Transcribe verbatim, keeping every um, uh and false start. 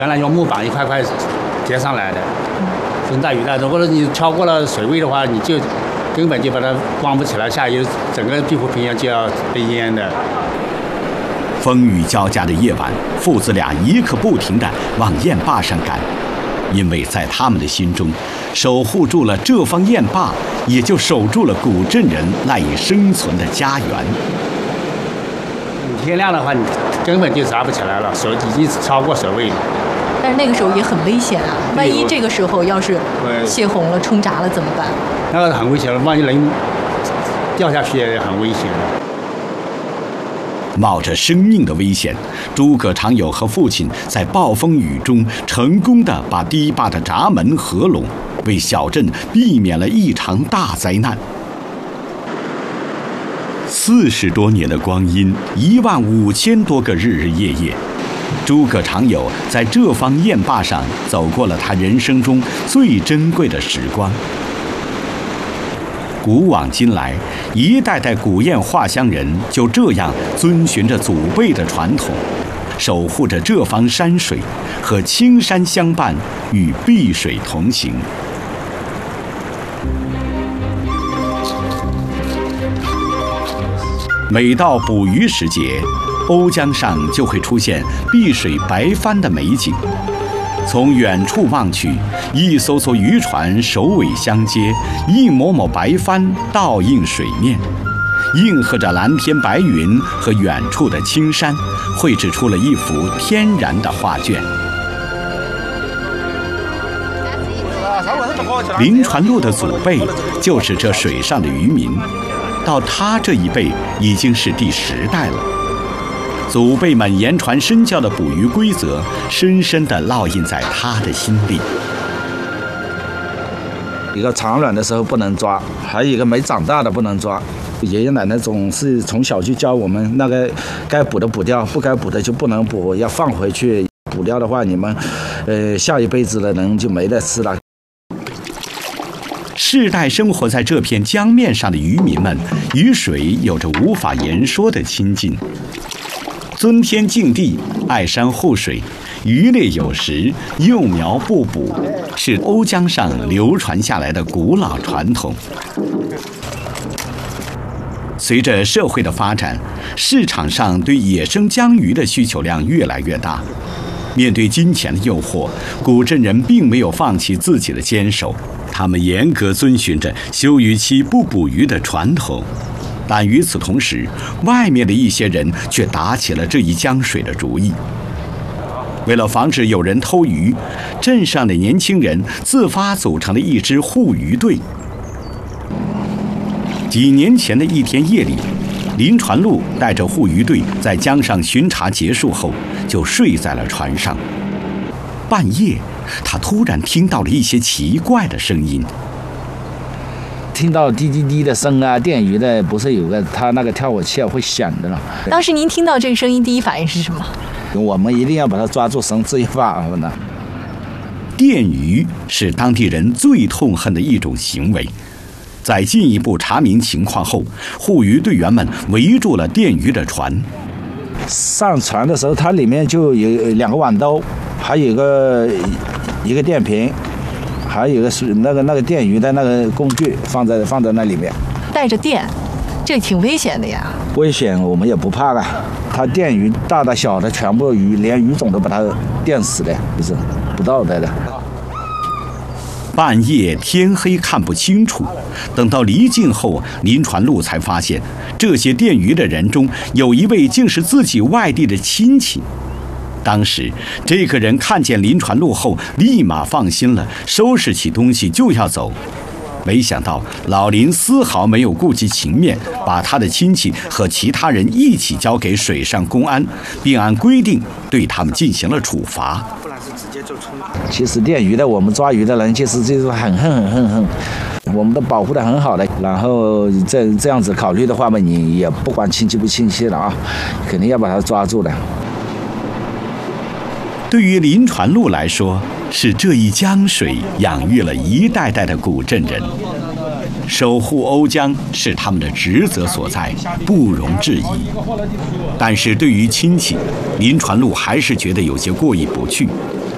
原来用木板一块块叠上来的，风大雨大，如果你超过了水位的话，你就根本就把它光不起来，下游整个碧湖平原就要被淹的。 风雨交加的夜晚，父子俩一刻不停地往堰坝上赶，因为在他们的心中，守护住了这方堰坝，也就守住了古镇人赖以生存的家园。 天亮的话，你根本就砸不起来了，水已经超过水位了。 但是那个时候也很危险啊！万一这个时候要是泄洪了、冲闸了怎么办？ 那个很危险了，万一人掉下去也很危险的。 冒着生命的危险，诸葛长友和父亲在暴风雨中成功地把堤坝的闸门合拢，为小镇避免了一场大灾难。四十多年的光阴，一万五千多个日日夜夜，诸葛长友在这方堰坝上走过了他人生中最珍贵的时光。古往今来，一代代古堰画乡人就这样遵循着祖辈的传统，守护着这方山水，和青山相伴，与碧水同行。每到捕鱼时节，瓯江上就会出现碧水白帆的美景。从远处望去，一艘艘渔船首尾相接，一抹抹白帆倒映水面，应和着蓝天白云和远处的青山，绘制出了一幅天然的画卷。林传禄的祖辈就是这水上的渔民，到他这一辈已经是第十代了。祖辈们言传身教的捕鱼规则，深深地烙印在他的心里。 一个产卵的时候不能抓，还有一个没长大的不能抓。爷爷奶奶总是从小就教我们，那个该捕的捕掉，不该捕的就不能捕，要放回去。捕掉的话，你们，呃，下一辈子的人就没得吃了。 世代生活在这片江面上的渔民们，与水有着无法言说的亲近。尊天敬地，爱山护水，渔猎有时，幼苗不捕，是瓯江上流传下来的古老传统。随着社会的发展，市场上对野生江鱼的需求量越来越大。面对金钱的诱惑，古镇人并没有放弃自己的坚守，他们严格遵循着休渔期不捕鱼的传统。但与此同时，外面的一些人却打起了这一江水的主意。为了防止有人偷鱼，镇上的年轻人自发组成了一支护渔队。几年前的一天夜里，林传禄带着护渔队在江上巡查结束后，就睡在了船上。半夜，他突然听到了一些奇怪的声音。 听到滴滴滴的声啊，电鱼的不是有个它那个跳火器会响的了。 当时您听到这个声音，第一反应是什么？ 我们一定要把它抓住，绳之以法呢。 电鱼是当地人最痛恨的一种行为。在进一步查明情况后，护渔队员们围住了电鱼的船。 上船的时候，它里面就有两个网兜，还有一个一个电瓶。还有一个是那个那个电鱼的那个工具放在放在那里面， 带着电，这挺危险的呀。 危险我们也不怕了，它电鱼大的小的全部鱼，连鱼种都把它电死的，不是不道德的。 半夜天黑看不清楚，等到离境后，林传禄才发现，这些电鱼的人中有一位竟是自己外地的亲戚。当时，这个人看见林传禄后，立马放心了，收拾起东西就要走。没想到老林丝毫没有顾及情面，把他的亲戚和其他人一起交给水上公安，并按规定对他们进行了处罚。 其实电鱼的，我们抓鱼的人其实就是很恨很恨恨，我们都保护得很好的。然后这这样子考虑的话嘛，你也不管亲戚不亲戚了啊，肯定要把他抓住的。 对于林传禄来说，是这一江水养育了一代代的古镇人，守护瓯江是他们的职责所在，不容置疑。但是对于亲戚，林传禄还是觉得有些过意不去。